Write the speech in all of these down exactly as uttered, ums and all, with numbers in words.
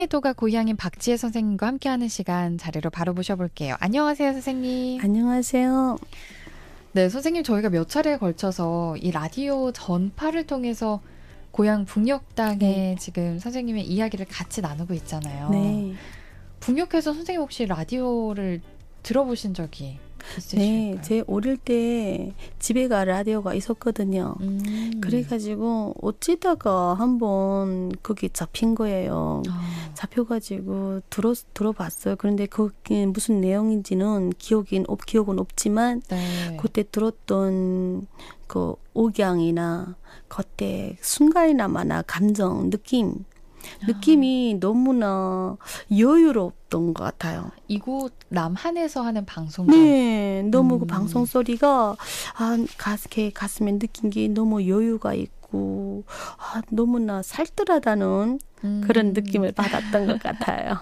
도가 고향인 박지혜 선생님과 함께하는 시간 자리로 바로 모셔볼게요. 안녕하세요, 선생님. 안녕하세요. 네, 선생님 저희가 몇 차례에 걸쳐서 이 라디오 전파를 통해서 고향 북녘 땅에 네. 지금 선생님의 이야기를 같이 나누고 있잖아요. 네. 북녘에서 선생님 혹시 라디오를 들어보신 적이 있으실까요? 네, 제 어릴 때 집에가 라디오가 있었거든요. 음. 그래가지고 어찌다가 한번 거기 잡힌 거예요. 아. 잡혀가지고 들어 들어봤어요. 그런데 그게 무슨 내용인지는 기억인 없 기억은 없지만 네. 그때 들었던 그 억양이나 그때 순간이나마나 감정 느낌. 느낌이 너무나 여유롭던 것 같아요. 이곳 남한에서 하는 방송. 네, 너무 음. 그 방송 소리가 아, 가슴에 가슴에 느낀 게 너무 여유가 있고 아, 너무나 살뜰하다는 음. 그런 느낌을 받았던 것 같아요.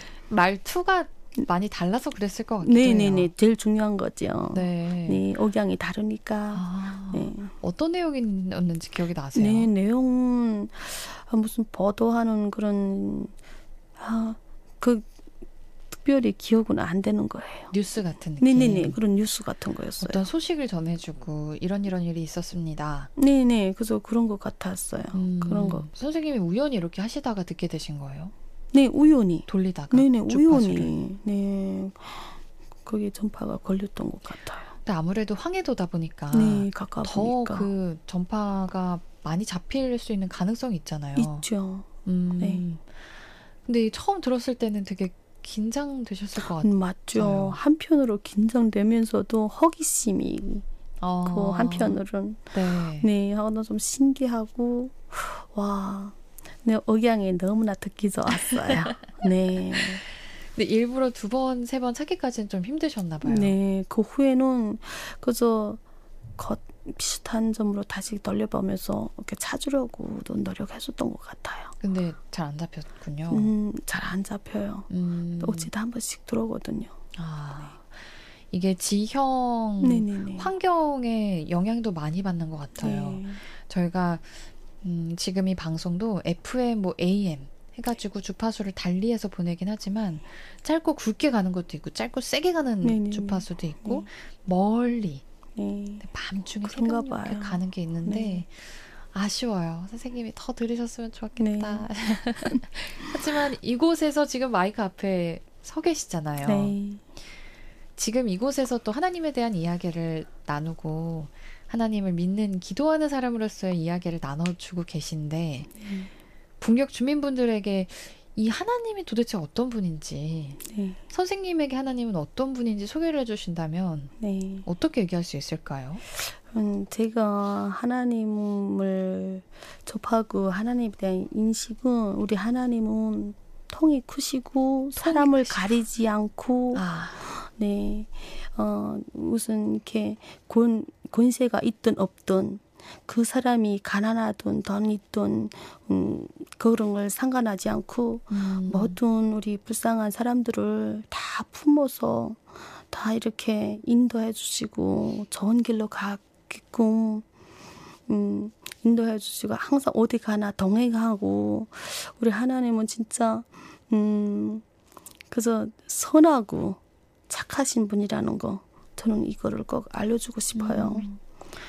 말투가 많이 달라서 그랬을 것 같기도 해요. 네네네, 제일 중요한 거죠. 네. 네, 억양이 다르니까. 아, 네. 어떤 내용이었는지 기억이 나세요? 네, 내용은 아, 무슨 보도하는 그런 아, 그 특별히 기억은 안 되는 거예요. 뉴스 같은 느낌. 네네네, 그런 뉴스 같은 거였어요. 어떤 소식을 전해주고 이런 이런 일이 있었습니다. 네네, 그래서 그런 것 같았어요. 음, 그런 거. 선생님이 우연히 이렇게 하시다가 듣게 되신 거예요? 네, 우연히. 돌리다가? 네네, 주파수를. 우연히. 네, 거기 전파가 걸렸던 것 같아요. 근데 아무래도 황해도다 보니까 네, 가까우니까. 더 그 전파가 많이 잡힐 수 있는 가능성이 있잖아요. 있죠. 음, 네. 근데 처음 들었을 때는 되게 긴장되셨을 것 같아요. 음, 맞죠. 한편으로 긴장되면서도 허기심이 어, 그 한편으로는 네. 네, 하나 좀 신기하고 와, 내 억양이 너무나 듣기 좋았어요. 네. 근데 일부러 두 번, 세 번 찾기까지는 좀 힘드셨나 봐요. 네, 그 후에는 그저 겉 비슷한 점으로 다시 돌려보면서 이렇게 찾으려고도 노력했었던 것 같아요. 근데 잘 안 잡혔군요. 음, 잘 안 잡혀요. 음. 어찌다 한 번씩 들어오거든요. 아, 이게 지형, 네네네. 환경에 영향도 많이 받는 것 같아요. 네. 저희가 음, 지금 이 방송도 에프엠, 뭐 에이엠 해가지고 주파수를 달리해서 보내긴 하지만 짧고 굵게 가는 것도 있고 짧고 세게 가는 네네네. 주파수도 있고 네. 멀리 네. 밤중에 그런가 새벽녘에 봐요. 가는 게 있는데 네. 아쉬워요. 선생님이 더 들으셨으면 좋았겠다. 네. 하지만 이곳에서 지금 마이크 앞에 서 계시잖아요. 네. 지금 이곳에서 또 하나님에 대한 이야기를 나누고 하나님을 믿는 기도하는 사람으로서의 이야기를 나눠주고 계신데 네. 북녘 주민분들에게 이 하나님이 도대체 어떤 분인지 네. 선생님에게 하나님은 어떤 분인지 소개를 해주신다면 네. 어떻게 얘기할 수 있을까요? 음, 제가 하나님을 접하고 하나님에 대한 인식은 우리 하나님은 통이 크시고 사람을 크시고. 가리지 않고 아, 네, 어, 무슨 이렇게 권, 권세가 있든 없든 그 사람이 가난하든 돈 있든 음, 그런 걸 상관하지 않고 음, 모든 우리 불쌍한 사람들을 다 품어서 다 이렇게 인도해 주시고 좋은 길로 가게끔 음, 인도해 주시고 항상 어디 가나 동행하고 우리 하나님은 진짜 음, 그저 선하고 착하신 분이라는 거 저는 이거를 꼭 알려주고 싶어요. 음,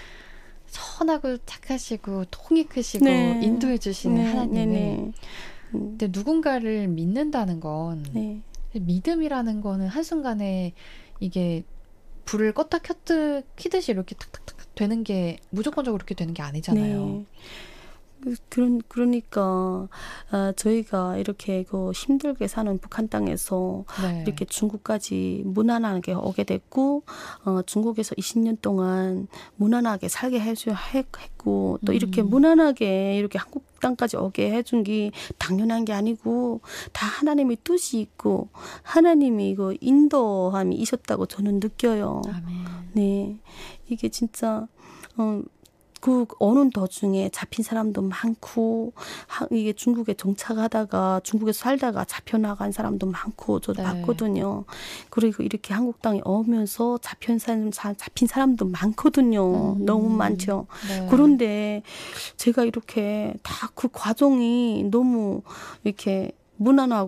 선하고 착하시고 통이 크시고 네. 인도해 주시는 네, 하나님을 네, 네. 음, 근데 누군가를 믿는다는 건 네. 믿음이라는 거는 한순간에 이게 불을 껐다 켰듯 키듯이 이렇게 탁탁탁 되는 게 무조건적으로 그렇게 되는 게 아니잖아요. 네. 그- 그런 그러니까 아, 저희가 이렇게 그 힘들게 사는 북한 땅에서 네. 이렇게 중국까지 무난하게 오게 됐고 어, 중국에서 이십 년 동안 무난하게 살게 해주 했고 또 이렇게 음. 무난하게 이렇게 한국 땅까지 오게 해준 게 당연한 게 아니고 다 하나님의 뜻이 있고 하나님이 그 인도함이 있었다고 저는 느껴요. 아멘. 네, 이게 진짜 어, 그 오는 도중에 잡힌 사람도 많고 하, 이게 중국에 정착하다가 중국에서 살다가 잡혀나간 사람도 많고 저도 네. 봤거든요. 그리고 이렇게 한국 땅에 오면서 잡힌 사람 사- 잡힌 사람도 많거든요. 음. 너무 많죠. 네. 그런데 제가 이렇게 다 그 과정이 너무 이렇게 무난하고